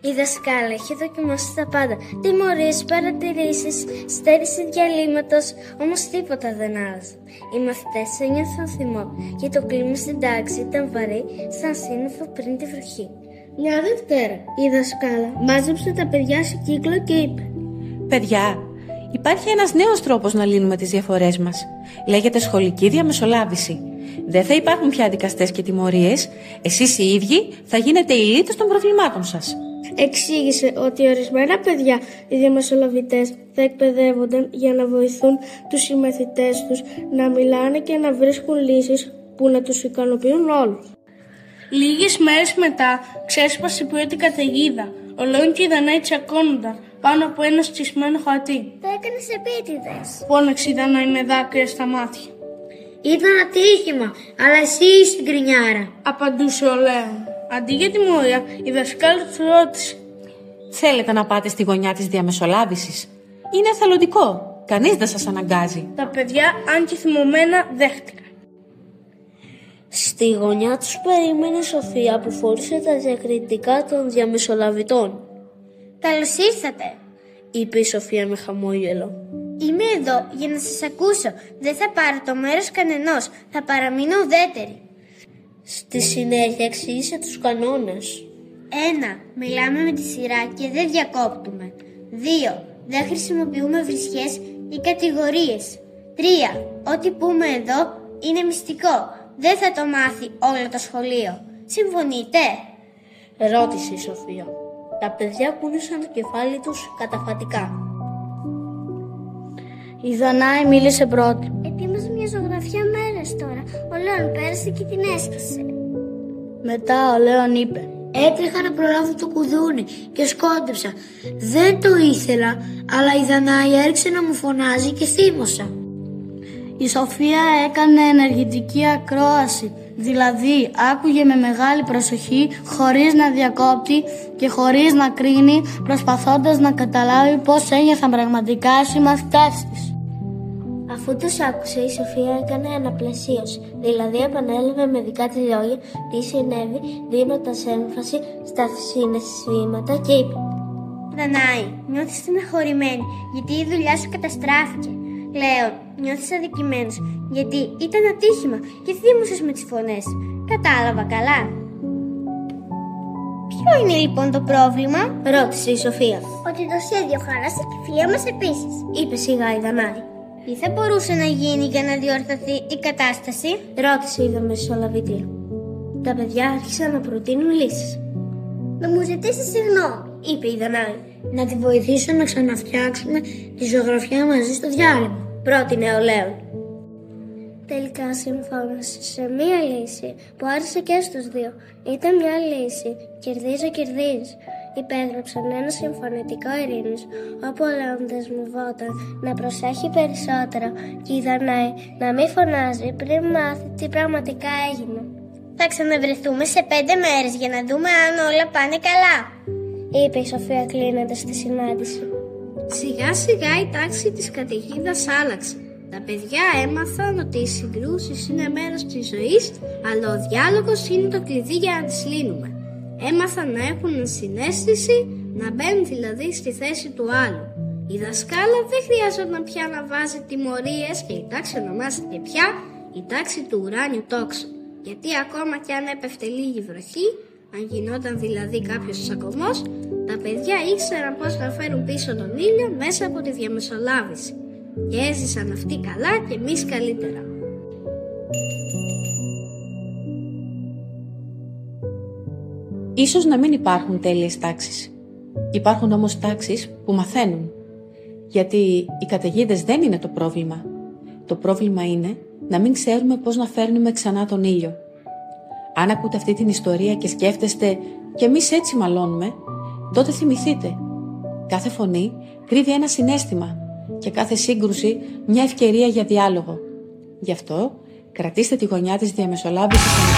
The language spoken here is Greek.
Η δασκάλα έχει δοκιμάσει τα πάντα. Τιμωρίες, παρατηρήσεις, στέρηση διαλύματος, όμως τίποτα δεν άλλασε. Οι μαθητές ένιωθαν θυμό και το κλίμα στην τάξη ήταν βαρύ σαν σύννεφο πριν τη βροχή. Μια Δευτέρα, η δασκάλα μάζεψε τα παιδιά σε κύκλο και είπε: «Παιδιά, υπάρχει ένας νέος τρόπος να λύνουμε τις διαφορές μας. Λέγεται σχολική διαμεσολάβηση. Δεν θα υπάρχουν πια δικαστές και τιμωρίες. Εσείς οι ίδιοι θα γίνετε οι λύτες των προβλημάτων σας». Εξήγησε ότι ορισμένα παιδιά, οι διαμεσολαβητές, θα εκπαιδεύονταν για να βοηθούν τους συμμαθητές τους να μιλάνε και να βρίσκουν λύσεις που να τους ικανοποιούν όλους. Λίγες μέρες μετά ξέσπασε η πρώτη καταιγίδα. Ο Λέων και η Δανάη τσακώνονταν πάνω από ένα στισμένο χαρτί. Το έκανες επίτηδες, Φώναξε η Δανάη με δάκρυα στα μάτια. Ήταν ατύχημα, αλλά εσύ είσαι την κρινιάρα, απαντούσε ο Λέων. Αντί για τιμωρία, η δασκάλα του ρώτησε: «Θέλετε να πάτε στη γωνιά της διαμεσολάβησης? Είναι εθελοντικό. Κανείς δεν σας αναγκάζει». Τα παιδιά, αν και θυμωμένα, δέχτηκαν. Στη γωνιά τους περίμενε η Σοφία που φόρησε τα διακριτικά των διαμεσολαβητών. «Καλώς ήρθατε», είπε η Σοφία με χαμόγελο. «Είμαι εδώ για να σας ακούσω. Δεν θα πάρω το μέρος κανενός. Θα παραμείνω ουδέτερη». Στη συνέχεια εξήγησε τους κανόνες. 1. Μιλάμε με τη σειρά και δεν διακόπτουμε. 2. Δεν χρησιμοποιούμε βρισχές ή κατηγορίες. 3. Ό,τι πούμε εδώ είναι μυστικό. Δεν θα το μάθει όλο το σχολείο. Συμφωνείτε? Ρώτησε η Σοφία. Τα παιδιά κούνησαν το κεφάλι τους καταφατικά. Η Δανάη μίλησε πρώτη. Ετοίμαζα μια ζωγραφιά μέρες τώρα. Ο Λέων πέρασε και την έσκασε. Μετά ο Λέων είπε: «Έτρεχα να προλάβω το κουδούνι και σκόντεψα. Δεν το ήθελα, αλλά η Δανάη έριξε να μου φωνάζει και θύμωσα». Η Σοφία έκανε ενεργητική ακρόαση, δηλαδή άκουγε με μεγάλη προσοχή, χωρίς να διακόπτει και χωρίς να κρίνει, προσπαθώντας να καταλάβει πώς ένιωθαν πραγματικά οι συμμαθητές της. Αφού τους άκουσε, η Σοφία έκανε αναπλασίωση, δηλαδή επανέλαβε με δικά της λόγια τι συνέβη, δίνοντας έμφαση στα συναισθήματα και είπε: «Δανάη, νιώθεις στεναχωρημένη γιατί η δουλειά σου καταστράφηκε. Λέων, νιώθεις αδικημένος γιατί ήταν ατύχημα και θύμωσες με τις φωνές. Κατάλαβα καλά?» «Ποιο είναι λοιπόν το πρόβλημα?» ρώτησε η Σοφία. «Ότι το σχέδιο χάλασε και η φιλία μας επίσης», είπε σιγά η Δανάη. «Τι θα μπορούσε να γίνει για να διορθωθεί η κατάσταση?» ρώτησε η διαμεσολαβήτρια. Τα παιδιά άρχισαν να προτείνουν λύσεις. «Να μου ζητήσει συγγνώμη», είπε η Δανάη. «Να τη βοηθήσω να ξαναφτιάξουμε τη ζωγραφιά μαζί στο διάλειμμα», πρότεινε ο Λέων. Τελικά συμφώνησε σε μία λύση που άρεσε και στους δύο. Ήταν μια λύση κερδίζει. Υπέγραψαν ένα συμφωνητικό ειρήνης, όπου ο Λέων δεσμευόταν να προσέχει περισσότερο και η Δανάη να μην φωνάζει πριν μάθει τι πραγματικά έγινε. «Θα ξαναβρεθούμε σε 5 μέρες για να δούμε αν όλα πάνε καλά», είπε η Σοφία κλείνοντας τη συνάντηση. Σιγά σιγά η τάξη της καταιγίδας άλλαξε. Τα παιδιά έμαθαν ότι οι συγκρούσεις είναι μέρος της ζωής, αλλά ο διάλογος είναι το κλειδί για να τις λύνουμε. Έμαθαν να έχουν συναίσθηση, να μπαίνουν δηλαδή στη θέση του άλλου. Η δασκάλα δεν χρειάζονταν πια να βάζει τιμωρίες και η τάξη ονομάζεται πια η τάξη του ουράνιου τόξου. Γιατί ακόμα κι αν έπεφτε λίγη βροχή, αν γινόταν δηλαδή κάποιος τσακωμός, τα παιδιά ήξεραν πώς να φέρουν πίσω τον ήλιο μέσα από τη διαμεσολάβηση. Και έζησαν αυτοί καλά και εμείς καλύτερα. Ίσως να μην υπάρχουν τέλειες τάξεις. Υπάρχουν όμως τάξεις που μαθαίνουν. Γιατί οι καταιγίδες δεν είναι το πρόβλημα. Το πρόβλημα είναι να μην ξέρουμε πώς να φέρνουμε ξανά τον ήλιο. Αν ακούτε αυτή την ιστορία και σκέφτεστε «και εμείς έτσι μαλώνουμε», τότε θυμηθείτε. Κάθε φωνή κρύβει ένα συναίσθημα και κάθε σύγκρουση μια ευκαιρία για διάλογο. Γι' αυτό κρατήστε τη γωνιά της διαμεσολάβησης